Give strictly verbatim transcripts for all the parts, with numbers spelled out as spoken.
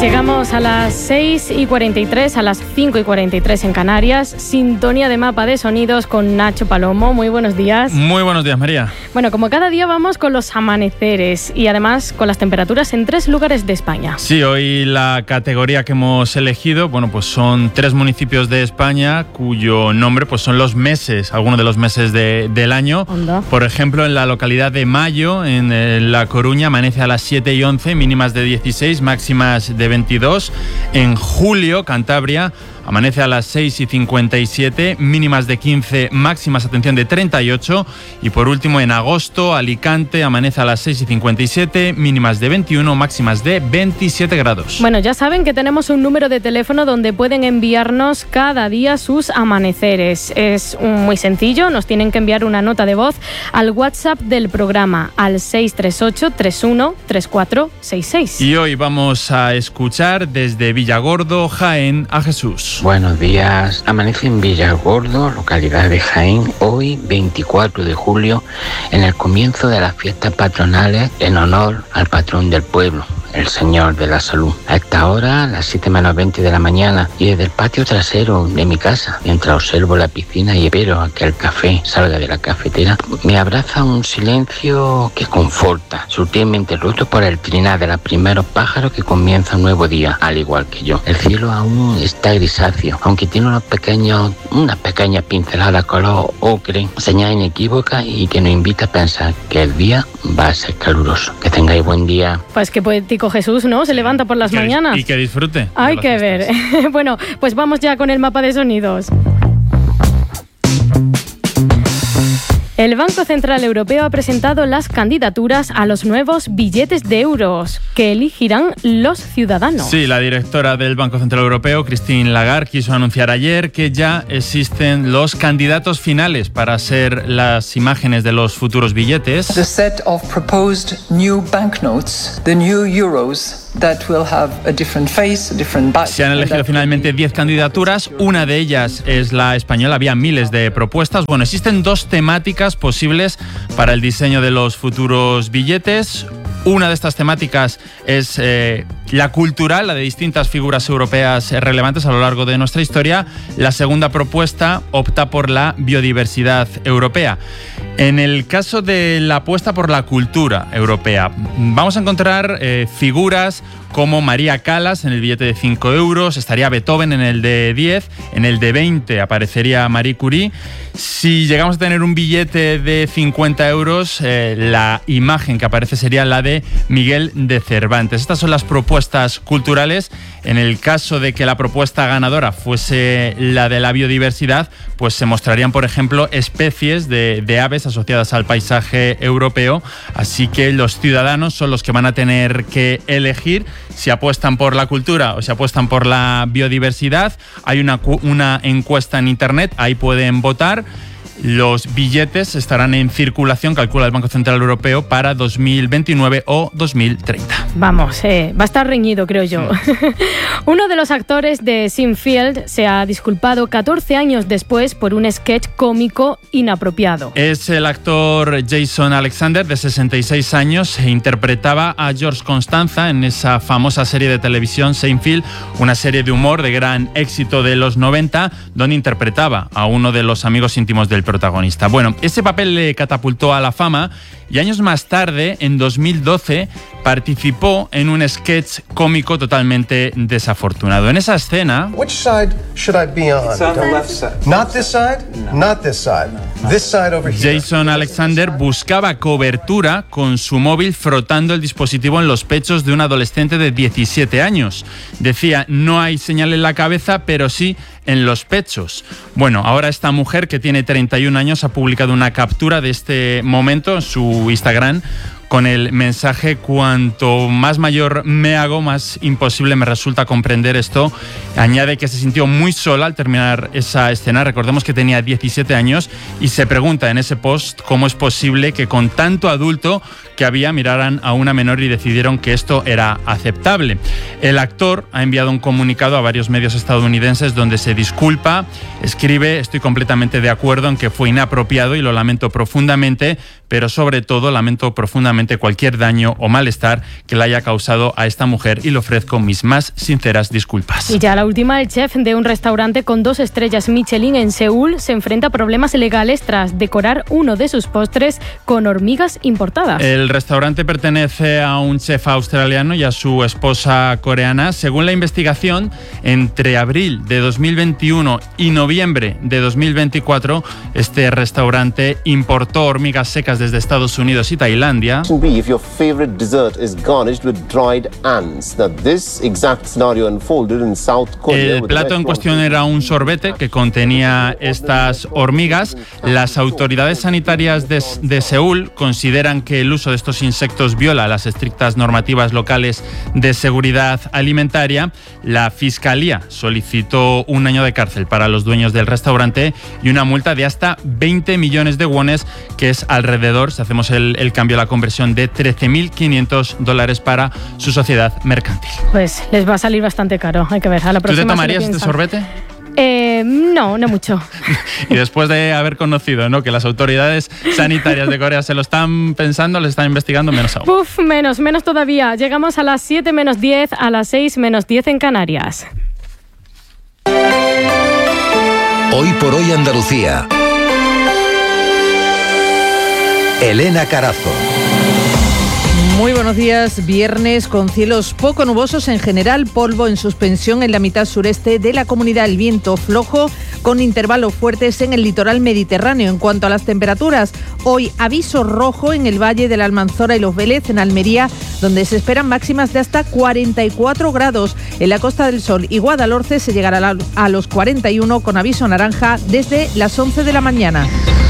Llegamos a las seis y cuarenta y tres, a las cinco y cuarenta y tres en Canarias. Sintonía de Mapa de Sonidos con Nacho Palomo. Muy buenos días. Muy buenos días, María. Bueno, como cada día vamos con los amaneceres y además con las temperaturas en tres lugares de España. Sí, hoy la categoría que hemos elegido, bueno, pues son tres municipios de España cuyo nombre pues son los meses, algunos de los meses de, del año. Onda. Por ejemplo, en la localidad de Mayo, en eh, La Coruña, amanece a las siete y once, mínimas de dieciséis, máximas de veintidós. En Julio, Cantabria, amanece a las seis y cincuenta y siete, mínimas de quince, máximas, atención, de treinta y ocho. Y por último, en agosto, Alicante, amanece a las seis y cincuenta y siete, mínimas de veintiuno, máximas de veintisiete grados. Bueno, ya saben que tenemos un número de teléfono donde pueden enviarnos cada día sus amaneceres. Es muy sencillo, nos tienen que enviar una nota de voz al WhatsApp del programa, al seis tres ocho, tres uno, tres cuatro seis seis. Y hoy vamos a escuchar desde Villargordo, Jaén, a Jesús. Buenos días. Amanece en Villargordo, localidad de Jaén, hoy veinticuatro de julio, en el comienzo de las fiestas patronales en honor al patrón del pueblo, el Señor de la Salud. A esta hora, a las siete menos veinte de la mañana, y desde el patio trasero de mi casa, mientras observo la piscina y espero a que el café salga de la cafetera, me abraza un silencio que conforta, sutilmente roto por el trinar de los primeros pájaros que comienza un nuevo día, al igual que yo. El cielo aún está grisáceo, aunque tiene unos pequeños, unas pequeñas pinceladas color ocre, señal inequívoca y que nos invita a pensar que el día va a ser caluroso. Que tengáis buen día. Pues qué poético Jesús, ¿no? Se levanta por las que, mañanas. Y que disfrute. Hay que ver. Bueno, pues vamos ya con el mapa de sonidos. El Banco Central Europeo ha presentado las candidaturas a los nuevos billetes de euros que elegirán los ciudadanos. Sí, la directora del Banco Central Europeo, Christine Lagarde, quiso anunciar ayer que ya existen los candidatos finales para ser las imágenes de los futuros billetes. The set of proposed new banknotes, the new euros. That will have a different face, a different back. Se han elegido finalmente diez candidaturas, una de ellas es la española, había miles de propuestas. Bueno, existen dos temáticas posibles para el diseño de los futuros billetes. Una de estas temáticas es eh, la cultural, la de distintas figuras europeas relevantes a lo largo de nuestra historia. La segunda propuesta opta por la biodiversidad europea. En el caso de la apuesta por la cultura europea, vamos a encontrar eh, figuras como María Callas en el billete de cinco euros, estaría Beethoven en el de diez, en el de veinte aparecería Marie Curie. Si llegamos a tener un billete de cincuenta euros, eh, la imagen que aparece sería la de Miguel de Cervantes. Estas son las propuestas culturales. En el caso de que la propuesta ganadora fuese la de la biodiversidad, pues se mostrarían, por ejemplo, especies de, de aves asociadas al paisaje europeo. Así que los ciudadanos son los que van a tener que elegir si apuestan por la cultura o si apuestan por la biodiversidad. Hay una, una encuesta en internet, ahí pueden votar. Los billetes estarán en circulación, calcula el Banco Central Europeo, para dos mil veintinueve o dos mil treinta. Vamos, eh, va a estar reñido, creo yo. Sí. Uno de los actores de Seinfeld se ha disculpado catorce años después por un sketch cómico inapropiado. Es el actor Jason Alexander, de sesenta y seis años, e interpretaba a George Constanza en esa famosa serie de televisión Seinfeld, una serie de humor de gran éxito de los noventa, donde interpretaba a uno de los amigos íntimos del protagonista. Bueno, ese papel le catapultó a la fama y años más tarde, en dos mil doce, participó en un sketch cómico totalmente desafortunado. En esa escena... Which side should I be on? It's on the left side. Not this side? No. Not this side. No. This side over here. Jason Alexander buscaba cobertura con su móvil frotando el dispositivo en los pechos de un adolescente de diecisiete años. Decía, no hay señal en la cabeza, pero sí en los pechos. Bueno, ahora esta mujer, que tiene treinta y un años, ha publicado una captura de este momento en su Instagram con el mensaje: cuanto más mayor me hago, más imposible me resulta comprender esto. Añade que se sintió muy sola al terminar esa escena. Recordemos que tenía diecisiete años y se pregunta en ese post cómo es posible que con tanto adulto que había miraran a una menor y decidieron que esto era aceptable. El actor ha enviado un comunicado a varios medios estadounidenses donde se disculpa, escribe: estoy completamente de acuerdo en que fue inapropiado y lo lamento profundamente, pero sobre todo lamento profundamente absolutamente cualquier daño o malestar que le haya causado a esta mujer y le ofrezco mis más sinceras disculpas. Y ya la última, el chef de un restaurante con dos estrellas Michelin en Seúl se enfrenta a problemas legales tras decorar uno de sus postres con hormigas importadas. El restaurante pertenece a un chef australiano y a su esposa coreana. Según la investigación, entre abril de dos mil veintiuno y noviembre de dos mil veinticuatro, este restaurante importó hormigas secas desde Estados Unidos y Tailandia. If your favorite dessert is garnished with dried ants. Now, this exact scenario unfolded in South Korea. El plato en cuestión era un sorbete que contenía estas hormigas. Las autoridades sanitarias de, de Seúl consideran que el uso de estos insectos viola las estrictas normativas locales de seguridad alimentaria. La Fiscalía solicitó un año de cárcel para los dueños del restaurante y una multa de hasta veinte millones de wones, que es alrededor, si hacemos el, el cambio, la conversión, de trece mil quinientos dólares para su sociedad mercantil. Pues les va a salir bastante caro, hay que ver. A la próxima. ¿Tú te tomarías este sorbete? Eh, no, no mucho. Y después de haber conocido, ¿no?, que las autoridades sanitarias de Corea se lo están pensando, le están investigando, menos aún. Uf, menos, menos todavía. Llegamos a las siete menos diez, a las seis menos diez en Canarias. Hoy por hoy Andalucía. Elena Carazo. Muy buenos días. Viernes con cielos poco nubosos en general, polvo en suspensión en la mitad sureste de la comunidad, el viento flojo con intervalos fuertes en el litoral mediterráneo. En cuanto a las temperaturas, hoy aviso rojo en el Valle de la Almanzora y Los Vélez, en Almería, donde se esperan máximas de hasta cuarenta y cuatro grados. En la Costa del Sol y Guadalhorce se llegará a los cuarenta y uno con aviso naranja desde las once de la mañana.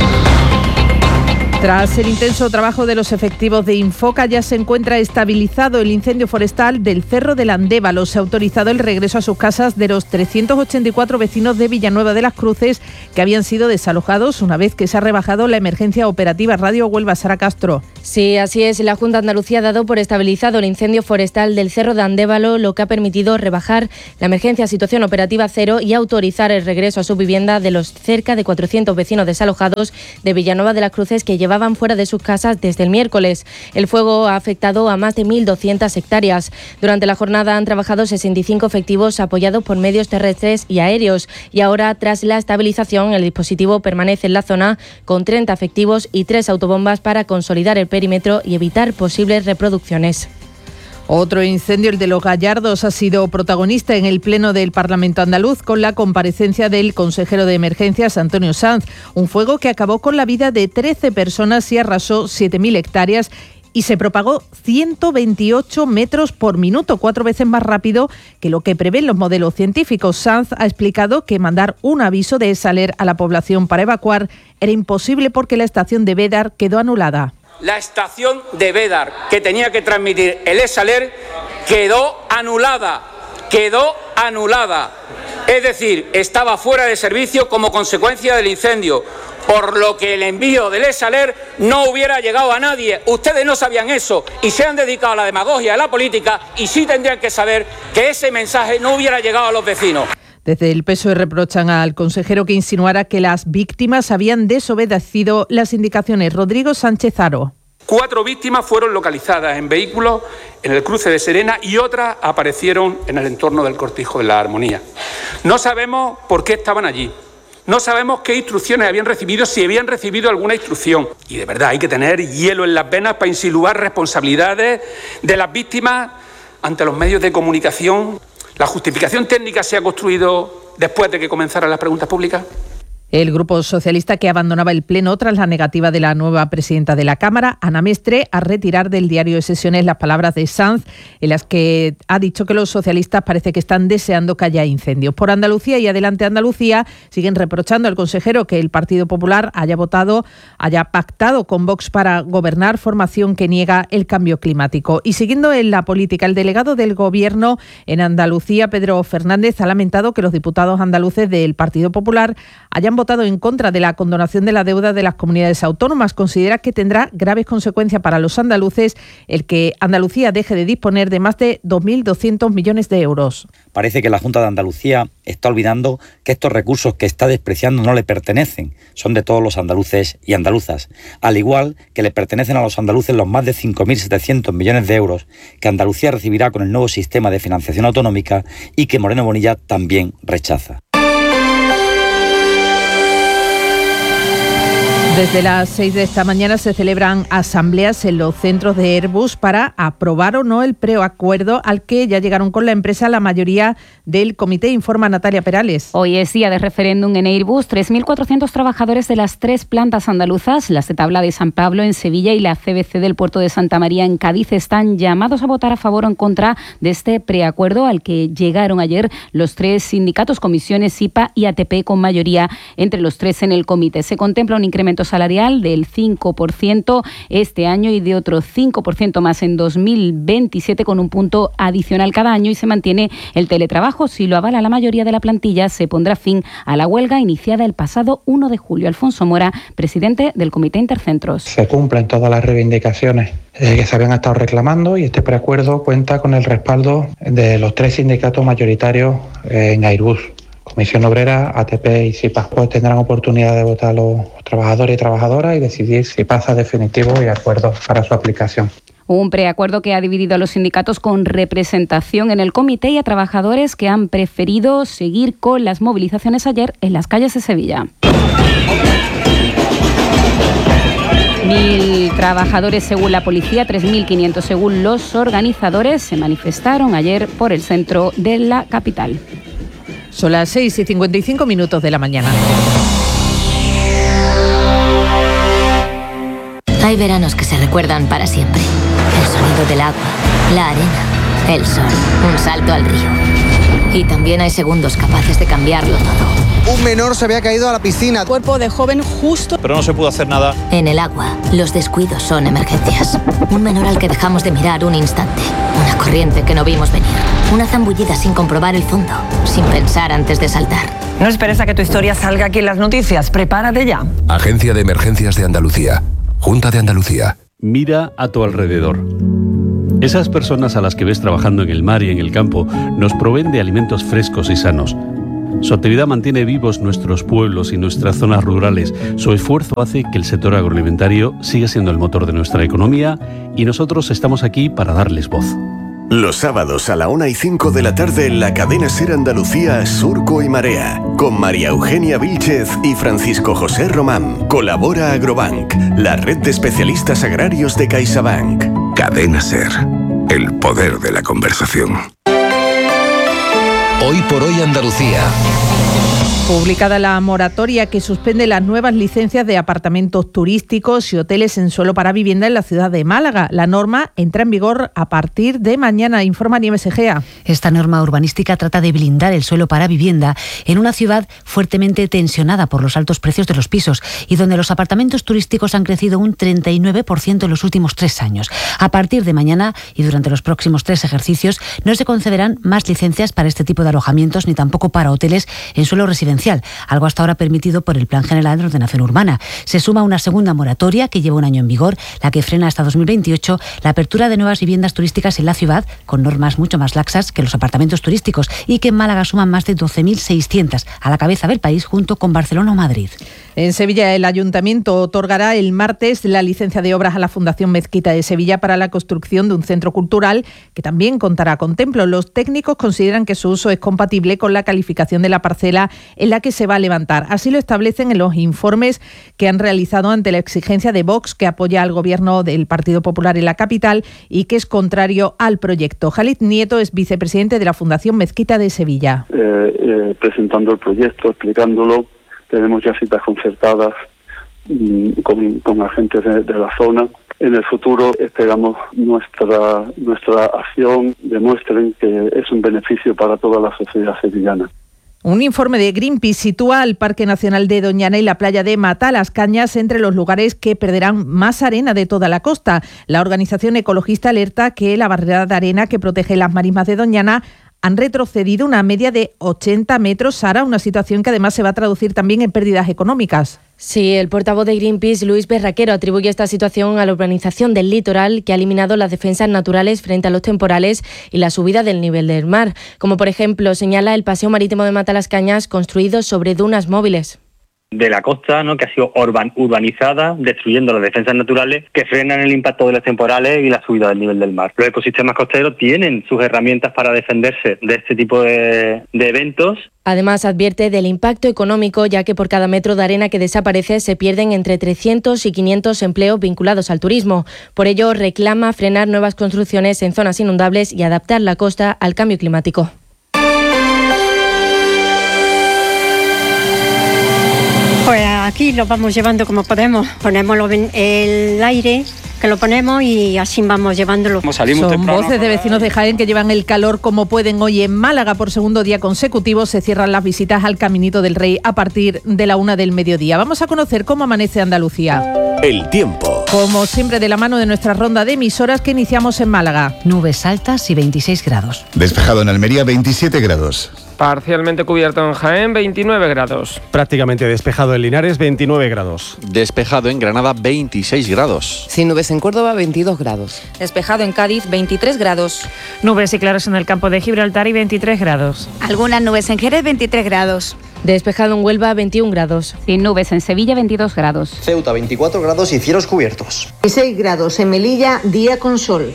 Tras el intenso trabajo de los efectivos de Infoca, ya se encuentra estabilizado el incendio forestal del Cerro del Andévalo. Se ha autorizado el regreso a sus casas de los trescientos ochenta y cuatro vecinos de Villanueva de las Cruces que habían sido desalojados una vez que se ha rebajado la emergencia operativa. Radio Huelva, Sara Castro. Sí, así es. La Junta de Andalucía ha dado por estabilizado el incendio forestal del Cerro de Andévalo, lo que ha permitido rebajar la emergencia a situación operativa cero y autorizar el regreso a su vivienda de los cerca de cuatrocientos vecinos desalojados de Villanueva de las Cruces que llevaban fuera de sus casas desde el miércoles. El fuego ha afectado a más de mil doscientas hectáreas. Durante la jornada han trabajado sesenta y cinco efectivos apoyados por medios terrestres y aéreos y ahora, tras la estabilización, el dispositivo permanece en la zona con treinta efectivos y tres autobombas para consolidar el perímetro y evitar posibles reproducciones. Otro incendio, el de Los Gallardos, ha sido protagonista en el Pleno del Parlamento andaluz con la comparecencia del consejero de Emergencias, Antonio Sanz. Un fuego que acabó con la vida de trece personas y arrasó siete mil hectáreas y se propagó ciento veintiocho metros por minuto, cuatro veces más rápido que lo que prevén los modelos científicos. Sanz ha explicado que mandar un aviso de EsAler a la población para evacuar era imposible porque la estación de Bédar quedó anulada. La estación de Bédar, que tenía que transmitir el EsAler, quedó anulada, quedó anulada. Es decir, estaba fuera de servicio como consecuencia del incendio, por lo que el envío del EsAler no hubiera llegado a nadie. Ustedes no sabían eso y se han dedicado a la demagogia, a la política, y sí tendrían que saber que ese mensaje no hubiera llegado a los vecinos. Desde el P S O E reprochan al consejero que insinuara que las víctimas habían desobedecido las indicaciones. Rodrigo Sánchez Haro. Cuatro víctimas fueron localizadas en vehículos en el cruce de Serena y otras aparecieron en el entorno del Cortijo de la Armonía. No sabemos por qué estaban allí. No sabemos qué instrucciones habían recibido, si habían recibido alguna instrucción. Y de verdad hay que tener hielo en las venas para insinuar responsabilidades de las víctimas ante los medios de comunicación. ¿La justificación técnica se ha construido después de que comenzaran las preguntas públicas? El Grupo Socialista, que abandonaba el Pleno tras la negativa de la nueva presidenta de la Cámara, Ana Mestre, a retirar del diario de sesiones las palabras de Sanz, en las que ha dicho que los socialistas parece que están deseando que haya incendios. Por Andalucía y Adelante Andalucía siguen reprochando al consejero que el Partido Popular haya votado, haya pactado con Vox para gobernar, formación que niega el cambio climático. Y siguiendo en la política, el delegado del Gobierno en Andalucía, Pedro Fernández, ha lamentado que los diputados andaluces del Partido Popular hayan votado votado en contra de la condonación de la deuda de las comunidades autónomas. Considera que tendrá graves consecuencias para los andaluces el que Andalucía deje de disponer de más de dos mil doscientos millones de euros. Parece que la Junta de Andalucía está olvidando que estos recursos que está despreciando no le pertenecen, son de todos los andaluces y andaluzas, al igual que le pertenecen a los andaluces los más de cinco mil setecientos millones de euros que Andalucía recibirá con el nuevo sistema de financiación autonómica y que Moreno Bonilla también rechaza. Desde las seis de esta mañana se celebran asambleas en los centros de Airbus para aprobar o no el preacuerdo al que ya llegaron con la empresa la mayoría del comité, informa Natalia Perales. Hoy es día de referéndum en Airbus. tres mil cuatrocientos trabajadores de las tres plantas andaluzas, las de Tabla de San Pablo en Sevilla y la C B C del puerto de Santa María en Cádiz, están llamados a votar a favor o en contra de este preacuerdo al que llegaron ayer los tres sindicatos, comisiones, I P A y A T P, con mayoría entre los tres en el comité. Se contempla un incremento salarial del cinco por ciento este año y de otro cinco por ciento más en dos mil veintisiete, con un punto adicional cada año, y se mantiene el teletrabajo. Si lo avala la mayoría de la plantilla, se pondrá fin a la huelga iniciada el pasado uno de julio. Alfonso Mora, presidente del Comité Intercentros. Se cumplen todas las reivindicaciones eh, que se habían estado reclamando, y este preacuerdo cuenta con el respaldo de los tres sindicatos mayoritarios eh, en Airbus. Comisión Obrera, A T P y S I P A. Pues tendrán oportunidad de votar los trabajadores y trabajadoras y decidir si pasa definitivo y acuerdo para su aplicación. Un preacuerdo que ha dividido a los sindicatos con representación en el comité y a trabajadores que han preferido seguir con las movilizaciones ayer en las calles de Sevilla. Mil trabajadores según la policía, tres mil quinientos según los organizadores, se manifestaron ayer por el centro de la capital. Son las seis y cincuenta y cinco minutos de la mañana. Hay veranos que se recuerdan para siempre. El sonido del agua, la arena, el sol, un salto al río. Y también hay segundos capaces de cambiarlo todo. Un menor se había caído a la piscina. Cuerpo de joven justo. Pero no se pudo hacer nada. En el agua, los descuidos son emergencias. Un menor al que dejamos de mirar un instante. Una corriente que no vimos venir. Una zambullida sin comprobar el fondo. Sin pensar antes de saltar. No esperes a que tu historia salga aquí en las noticias. Prepárate ya. Agencia de Emergencias de Andalucía. Junta de Andalucía. Mira a tu alrededor. Esas personas a las que ves trabajando en el mar y en el campo nos proveen de alimentos frescos y sanos. Su actividad mantiene vivos nuestros pueblos y nuestras zonas rurales. Su esfuerzo hace que el sector agroalimentario siga siendo el motor de nuestra economía, y nosotros estamos aquí para darles voz. Los sábados a la una y cinco de la tarde en la cadena SER Andalucía, Surco y Marea, con María Eugenia Vílchez y Francisco José Román. Colabora Agrobank, la red de especialistas agrarios de CaixaBank. Cadena SER, el poder de la conversación. Hoy por hoy Andalucía. Publicada la moratoria que suspende las nuevas licencias de apartamentos turísticos y hoteles en suelo para vivienda en la ciudad de Málaga. La norma entra en vigor a partir de mañana, informa Nieves Egea. Esta norma urbanística trata de blindar el suelo para vivienda en una ciudad fuertemente tensionada por los altos precios de los pisos y donde los apartamentos turísticos han crecido un treinta y nueve por ciento en los últimos tres años. A partir de mañana y durante los próximos tres ejercicios no se concederán más licencias para este tipo de alojamientos ni tampoco para hoteles en suelo residencial, algo hasta ahora permitido por el Plan General de Ordenación Urbana. Se suma una segunda moratoria que lleva un año en vigor, la que frena hasta dos mil veintiocho la apertura de nuevas viviendas turísticas en la ciudad, con normas mucho más laxas que los apartamentos turísticos, y que en Málaga suman más de doce mil seiscientos a la cabeza del país junto con Barcelona o Madrid. En Sevilla, el Ayuntamiento otorgará el martes la licencia de obras a la Fundación Mezquita de Sevilla para la construcción de un centro cultural que también contará con templo. Los técnicos consideran que su uso es compatible con la calificación de la parcela en la que se va a levantar. Así lo establecen en los informes que han realizado ante la exigencia de Vox, que apoya al gobierno del Partido Popular en la capital y que es contrario al proyecto. Jalid Nieto es vicepresidente de la Fundación Mezquita de Sevilla. Eh, eh, presentando el proyecto, explicándolo. Tenemos ya citas concertadas mmm, con, con agentes de, de la zona. En el futuro esperamos nuestra nuestra acción demuestren que es un beneficio para toda la sociedad sevillana. Un informe de Greenpeace sitúa al Parque Nacional de Doñana y la playa de Matalascañas entre los lugares que perderán más arena de toda la costa. La organización ecologista alerta que la barrera de arena que protege las marismas de Doñana han retrocedido una media de ochenta metros, Sara, una situación que además se va a traducir también en pérdidas económicas. Sí, el portavoz de Greenpeace, Luis Berraquero, atribuye esta situación a la urbanización del litoral, que ha eliminado las defensas naturales frente a los temporales y la subida del nivel del mar, como por ejemplo señala el paseo marítimo de Matalascañas, construido sobre dunas móviles. De la costa, ¿no?, que ha sido urban, urbanizada, destruyendo las defensas naturales que frenan el impacto de los temporales y la subida del nivel del mar. Los ecosistemas costeros tienen sus herramientas para defenderse de este tipo de, de eventos. Además, advierte del impacto económico, ya que por cada metro de arena que desaparece se pierden entre trescientos y quinientos empleos vinculados al turismo. Por ello, reclama frenar nuevas construcciones en zonas inundables y adaptar la costa al cambio climático. Pues aquí lo vamos llevando como podemos. Ponemos el aire, que lo ponemos, y así vamos llevándolo. Son voces de vecinos de Jaén que llevan el calor como pueden. Hoy en Málaga, por segundo día consecutivo, se cierran las visitas al Caminito del Rey a partir de la una del mediodía. Vamos a conocer cómo amanece Andalucía. El tiempo. Como siempre, de la mano de nuestra ronda de emisoras que iniciamos en Málaga. Nubes altas y veintiséis grados. Despejado en Almería, veintisiete grados. Parcialmente cubierto en Jaén, veintinueve grados. Prácticamente despejado en Linares, veintinueve grados. Despejado en Granada, veintiséis grados. Sin nubes en Córdoba, veintidós grados. Despejado en Cádiz, veintitrés grados. Nubes y claros en el campo de Gibraltar y veintitrés grados. Algunas nubes en Jerez, veintitrés grados. Despejado en Huelva, veintiún grados. Sin nubes en Sevilla, veintidós grados. Ceuta, veinticuatro grados y cielos cubiertos. dieciséis grados en Melilla, día con sol.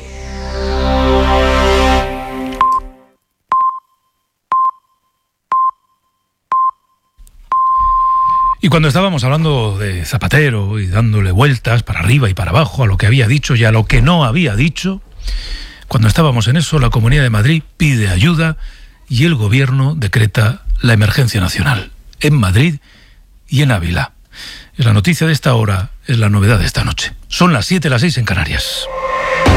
Y cuando estábamos hablando de Zapatero y dándole vueltas para arriba y para abajo a lo que había dicho y a lo que no había dicho, cuando estábamos en eso, la Comunidad de Madrid pide ayuda y el Gobierno decreta la emergencia nacional en Madrid y en Ávila. Es la noticia de esta hora, es la novedad de esta noche. Son las siete, las seis en Canarias.